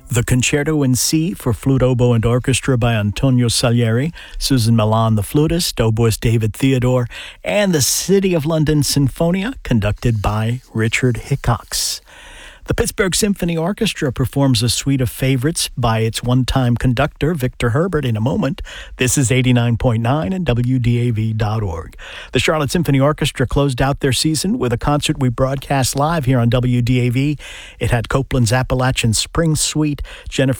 The Concerto in C for Flute, Oboe, and Orchestra by Antonio Salieri, Susan Milan the flutist, oboist David Theodore, and the City of London Sinfonia, conducted by Richard Hickox. The Pittsburgh Symphony Orchestra performs a suite of favorites by its one-time conductor, Victor Herbert, in a moment. This is 89.9 and WDAV.org. The Charlotte Symphony Orchestra closed out their season with a concert we broadcast live here on WDAV. It had Copland's Appalachian Spring Suite, Jennifer